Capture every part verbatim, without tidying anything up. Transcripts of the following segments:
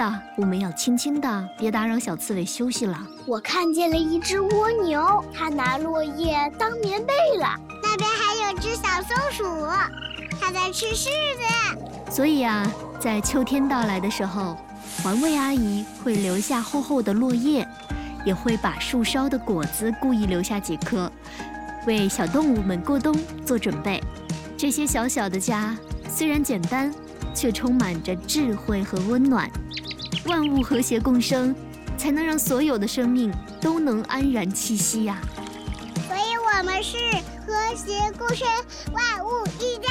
了，我们要轻轻的，别打扰小刺猬休息了。 我看见了一只蜗牛，它拿落叶当棉被了。 那边还有只小松鼠，它在吃柿子。 所以啊，在秋天到来的时候，环卫阿姨会留下厚厚的落叶，也会把树梢的果子故意留下几颗，为小动物们过冬做准备。这些小小的家虽然简单，却充满着智慧和温暖。万物和谐共生，才能让所有的生命都能安然栖息呀、啊。 所以我们是和谐共生，万物一家。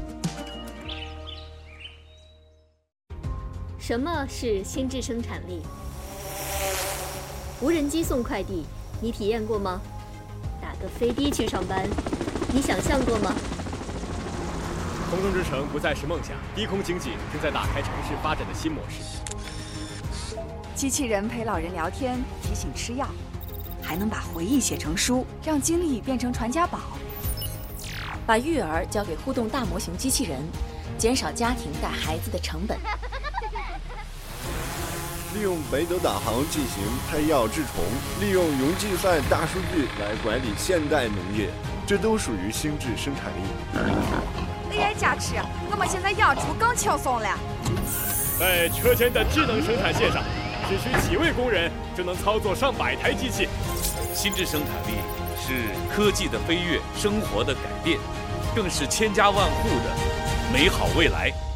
什么是心智生产力？无人机送快递，你体验过吗？打个飞的去上班，你想象过吗？ 空中之城不再是梦想，低空经济正在打开城市发展的新模式。 机器人陪老人聊天，提醒吃药，还能把回忆写成书，让经历变成传家宝。 把育儿交给互动大模型机器人，减少家庭带孩子的成本。 利用北斗导航进行配药治虫，利用云计算大数据来管理现代农业，这都属于心智生产力。 A I 加持，我们现在养猪更轻松了。 在车间的智能生产线上，只需几位工人就能操作上百台机器。 心智生产力是科技的飞跃，生活的改变，更是千家万户的美好未来。